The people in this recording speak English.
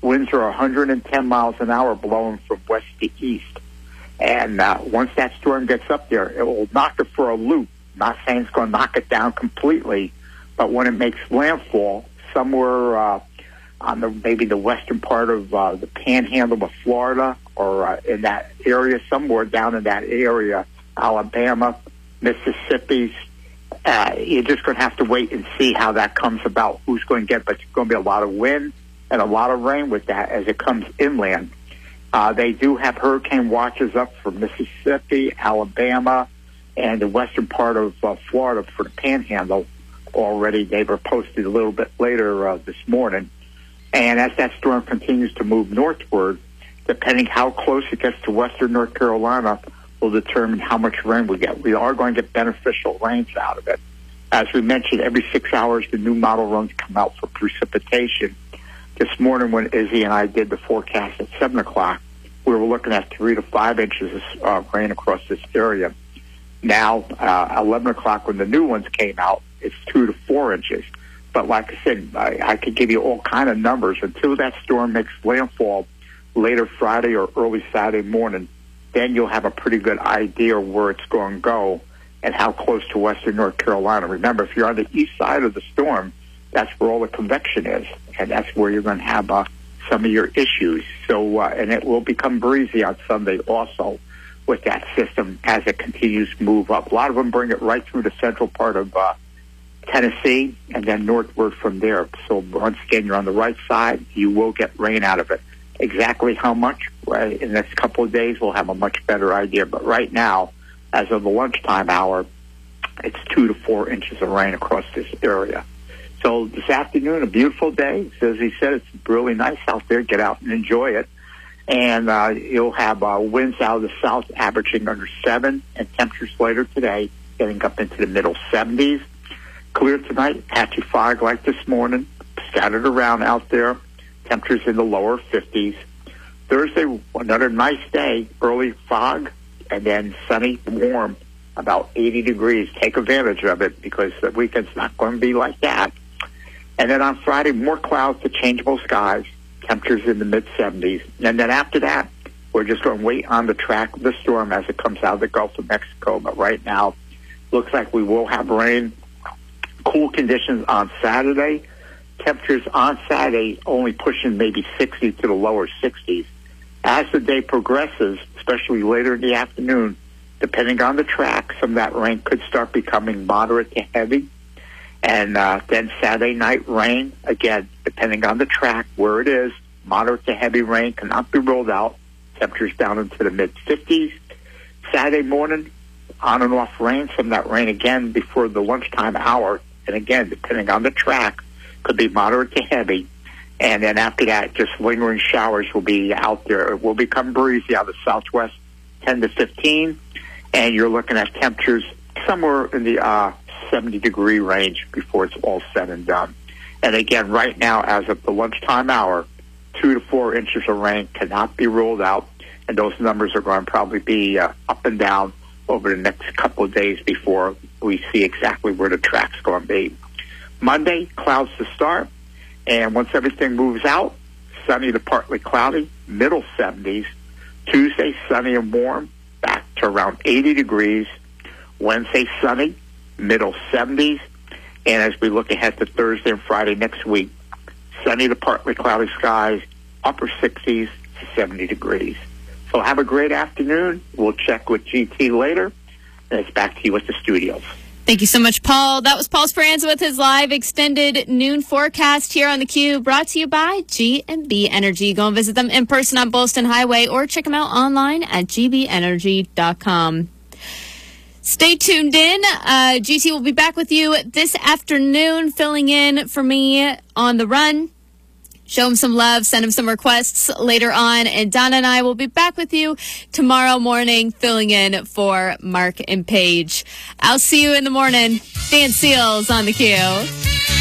Winds are 110 miles an hour blowing from west to east. And once that storm gets up there, it will knock it for a loop. Not saying it's going to knock it down completely, but when it makes landfall somewhere on maybe the western part of the panhandle of Florida, or in that area, somewhere down in that area, Alabama, Mississippi, you're just going to have to wait and see how that comes about, who's going to get it. But it's going to be a lot of wind and a lot of rain with that as it comes inland. They do have hurricane watches up for Mississippi, Alabama, and the western part of Florida for the panhandle already. They were posted a little bit later this morning. And as that storm continues to move northward, depending how close it gets to western North Carolina, will determine how much rain we get. We are going to get beneficial rains out of it. As we mentioned, every 6 hours, the new model runs come out for precipitation. This morning when Izzy and I did the forecast at 7 o'clock, we were looking at 3 to 5 inches of rain across this area. Now, 11 o'clock when the new ones came out, it's 2 to 4 inches. But like I said, I could give you all kind of numbers until that storm makes landfall later Friday or early Saturday morning. Then you'll have a pretty good idea where it's going to go and how close to western North Carolina. Remember, if you're on the east side of the storm, that's where all the convection is, and that's where you're going to have some of your issues. So, and it will become breezy on Sunday also with that system as it continues to move up. A lot of them bring it right through the central part of Tennessee and then northward from there. So once again, you're on the right side, you will get rain out of it. Exactly how much in the next couple of days, we'll have a much better idea. But right now, as of the lunchtime hour, it's 2 to 4 inches of rain across this area. So this afternoon, a beautiful day. As he said, it's really nice out there. Get out and enjoy it. And you'll have winds out of the south averaging under 7, and temperatures later today getting up into the middle 70s. Clear tonight, patchy fog like this morning, scattered around out there. Temperatures in the lower 50s. Thursday, another nice day, early fog, and then sunny, warm, about 80 degrees. Take advantage of it because the weekend's not going to be like that. And then on Friday, more clouds to changeable skies, temperatures in the mid-70s. And then after that, we're just going to wait on the track of the storm as it comes out of the Gulf of Mexico. But right now, looks like we will have rain, cool conditions on Saturday. Temperatures on Saturday only pushing maybe 60 to the lower 60s. As the day progresses, especially later in the afternoon, depending on the track, some of that rain could start becoming moderate to heavy. And then Saturday night rain, again, depending on the track, where it is, moderate to heavy rain cannot be ruled out. Temperatures down into the mid-50s. Saturday morning, on and off rain, some of that rain again before the lunchtime hour. And again, depending on the track, could be moderate to heavy. And then after that, just lingering showers will be out there. It will become breezy out of the southwest, 10 to 15. And you're looking at temperatures somewhere in the 70-degree range before it's all said and done. And again, right now, as of the lunchtime hour, 2 to 4 inches of rain cannot be ruled out. And those numbers are going to probably be up and down over the next couple of days before we see exactly where the track's going to be. Monday, clouds to start, and once everything moves out, sunny to partly cloudy, middle 70s. Tuesday, sunny and warm, back to around 80 degrees. Wednesday, sunny, middle 70s. And as we look ahead to Thursday and Friday next week, sunny to partly cloudy skies, upper 60s to 70 degrees. So have a great afternoon. We'll check with GT later, and it's back to you at the studios. Thank you so much, Paul. That was Paul Speranza with his live extended noon forecast here on theCUBE, brought to you by G&B Energy. Go and visit them in person on Boylston Highway or check them out online at gbenergy.com. Stay tuned in. GT will be back with you this afternoon, filling in for me on the run. Show him some love, send him some requests later on, and Donna and I will be back with you tomorrow morning, filling in for Mark and Paige. I'll see you in the morning. Dan Seals on theCUBE.